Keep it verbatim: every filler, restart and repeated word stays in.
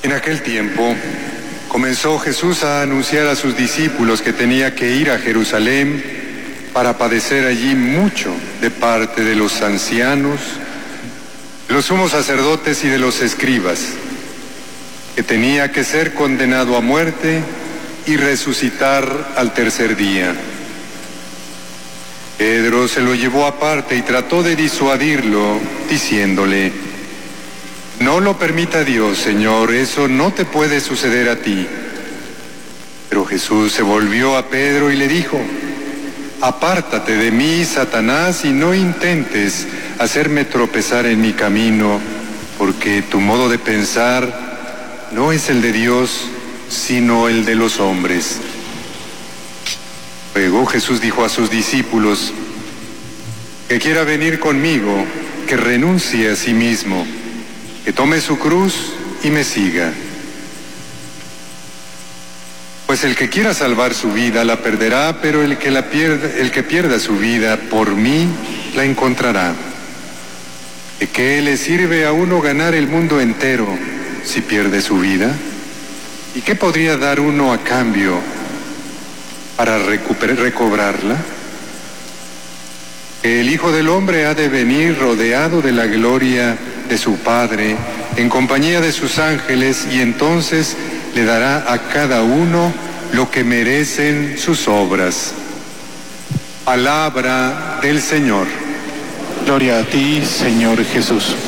En aquel tiempo comenzó Jesús a anunciar a sus discípulos que tenía que ir a Jerusalén para padecer allí mucho de parte de los ancianos, de los sumos sacerdotes y de los escribas, que tenía que ser condenado a muerte y resucitar al tercer día. Pedro se lo llevó aparte y trató de disuadirlo, diciéndole: «No lo permita Dios, Señor, eso no te puede suceder a ti». Pero Jesús se volvió a Pedro y le dijo: «Apártate de mí, Satanás, y no intentes hacerme tropezar en mi camino, porque tu modo de pensar no es el de Dios, sino el de los hombres». Luego Jesús dijo a sus discípulos: «Que quiera venir conmigo, que renuncie a sí mismo, que tome su cruz y me siga. Pues el que quiera salvar su vida la perderá, pero el que la pierda, el que pierda su vida por mí la encontrará. ¿De qué le sirve a uno ganar el mundo entero si pierde su vida? ¿Y qué podría dar uno a cambio para recuperar, recobrarla? Que el Hijo del Hombre ha de venir rodeado de la gloria de su Padre, en compañía de sus ángeles, y entonces le dará a cada uno lo que merecen sus obras». Palabra del Señor. Gloria a ti, Señor Jesús.